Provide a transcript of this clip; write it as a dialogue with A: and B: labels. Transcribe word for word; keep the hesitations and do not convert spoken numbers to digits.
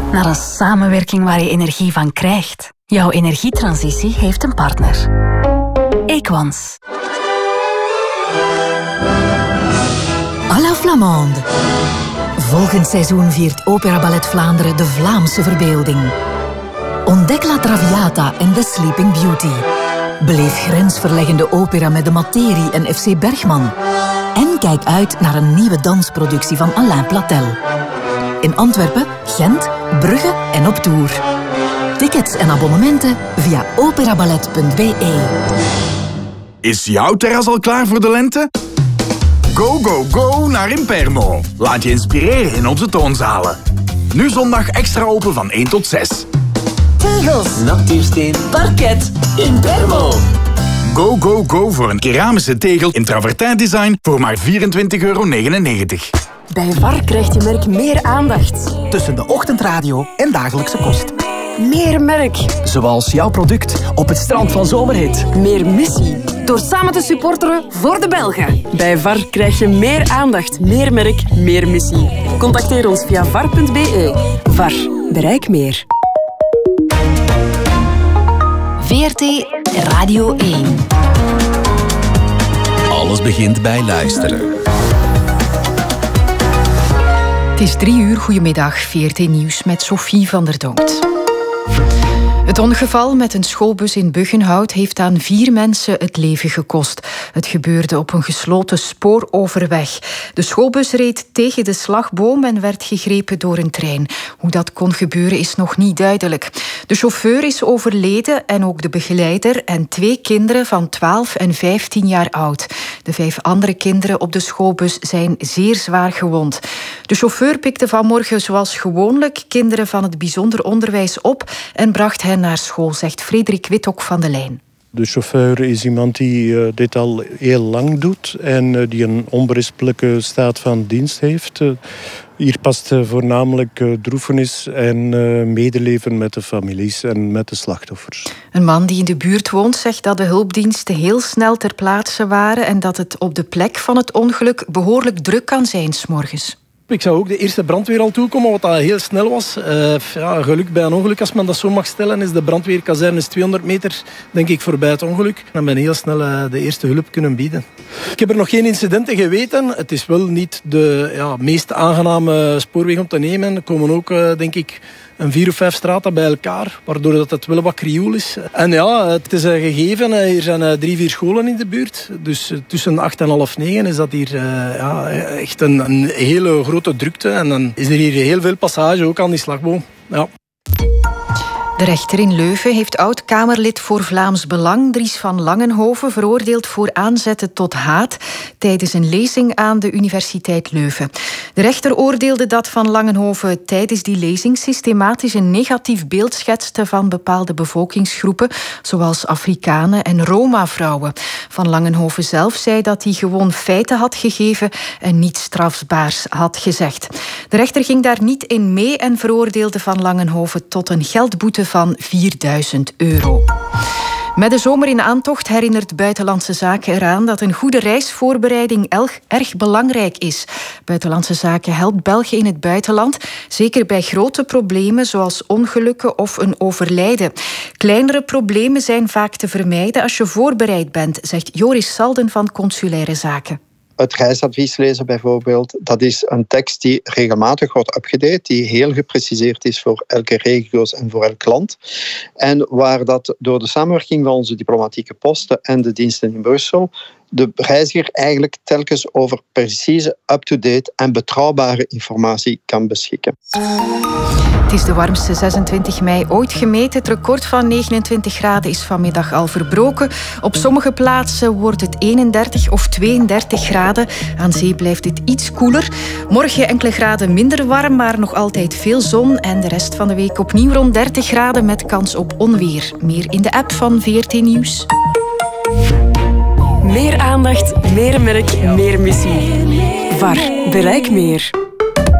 A: naar een samenwerking waar je energie van krijgt. Jouw energietransitie heeft een partner. Equans.
B: À la Flamande. Volgend seizoen viert Opera Ballet Vlaanderen de Vlaamse verbeelding. Ontdek La Traviata en The Sleeping Beauty. Beleef grensverleggende opera met de Materie en F C Bergman. En kijk uit naar een nieuwe dansproductie van Alain Platel. In Antwerpen, Gent, Brugge en op tour. Tickets en abonnementen via operaballet punt b e.
C: Is jouw terras al klaar voor de lente? Go, go, go naar Impermo. Laat je inspireren in onze toonzalen. Nu zondag extra open van één tot zes.
D: Tegels, natuursteen, parket, Impermo.
C: Go, go, go voor een keramische tegel in travertijn design voor maar vierentwintig euro negenennegentig.
E: Bij V A R krijgt je merk meer aandacht.
F: Tussen de ochtendradio en dagelijkse kost.
E: Meer merk.
F: Zoals jouw product op het strand van Zomerhit.
E: Meer missie. Door samen te supporteren voor de Belgen. Bij V A R krijg je meer aandacht, meer merk, meer missie. Contacteer ons via var punt b e. V A R. Bereik meer.
A: V R T Radio één.
G: Alles begint bij luisteren.
H: Het is drie uur, goedemiddag, V R T Nieuws met Sophie van der Donkt. Het ongeval met een schoolbus in Buggenhout heeft aan vier mensen het leven gekost. Het gebeurde op een gesloten spooroverweg. De schoolbus reed tegen de slagboom en werd gegrepen door een trein. Hoe dat kon gebeuren is nog niet duidelijk. De chauffeur is overleden en ook de begeleider en twee kinderen van twaalf en vijftien jaar oud. De vijf andere kinderen op de schoolbus zijn zeer zwaar gewond. De chauffeur pikte vanmorgen zoals gewoonlijk kinderen van het bijzonder onderwijs op en bracht hen naar school, zegt Frederik Wittok van de Lijn.
I: De chauffeur is iemand die uh, dit al heel lang doet en uh, die een onberispelijke staat van dienst heeft. Uh, hier past uh, voornamelijk uh, droefenis en uh, medeleven met de families en met de slachtoffers.
H: Een man die in de buurt woont zegt dat de hulpdiensten heel snel ter plaatse waren en dat het op de plek van het ongeluk behoorlijk druk kan zijn 's morgens.
J: Ik zou ook de eerste brandweer al toekomen, wat dat heel snel was. Uh, ja, geluk bij een ongeluk, als men dat zo mag stellen, is de brandweerkazerne is tweehonderd meter, denk ik, voorbij het ongeluk. En ben heel snel uh, de eerste hulp kunnen bieden. Ik heb er nog geen incidenten geweten. Het is wel niet de ja, meest aangename spoorweg om te nemen. Er komen ook, uh, denk ik, een vier of vijf straten bij elkaar, waardoor dat het wel wat krioel is. En ja, het is een gegeven. Hier zijn drie, vier scholen in de buurt. Dus tussen acht en half negen is dat hier uh, ja, echt een, een hele grote drukte. En dan is er hier heel veel passage, ook aan die slagboom. Ja.
H: De rechter in Leuven heeft oud-Kamerlid voor Vlaams Belang Dries van Langenhoven veroordeeld voor aanzetten tot haat tijdens een lezing aan de Universiteit Leuven. De rechter oordeelde dat Van Langenhoven tijdens die lezing systematisch een negatief beeld schetste van bepaalde bevolkingsgroepen, zoals Afrikanen en Roma-vrouwen. Van Langenhoven zelf zei dat hij gewoon feiten had gegeven en niets strafbaars had gezegd. De rechter ging daar niet in mee en veroordeelde Van Langenhoven tot een geldboete van vierduizend euro. Met de zomer in aantocht herinnert Buitenlandse Zaken eraan dat een goede reisvoorbereiding erg belangrijk is. Buitenlandse Zaken helpt België in het buitenland, zeker bij grote problemen zoals ongelukken of een overlijden. Kleinere problemen zijn vaak te vermijden als je voorbereid bent, zegt Joris Salden van Consulaire Zaken.
K: Het reisadvies lezen bijvoorbeeld, dat is een tekst die regelmatig wordt upgedate, die heel gepreciseerd is voor elke regio's en voor elk land. En waar dat door de samenwerking van onze diplomatieke posten en de diensten in Brussel de reiziger eigenlijk telkens over precieze, up-to-date en betrouwbare informatie kan beschikken.
H: Het is de warmste zesentwintig mei ooit gemeten. Het record van negenentwintig graden is vanmiddag al verbroken. Op sommige plaatsen wordt het eenendertig of tweeëndertig graden. Aan zee blijft het iets koeler. Morgen enkele graden minder warm, maar nog altijd veel zon. En de rest van de week opnieuw rond dertig graden met kans op onweer. Meer in de app van V R T Nieuws.
E: Meer aandacht, meer merk, meer missie. V A R. Bereik meer.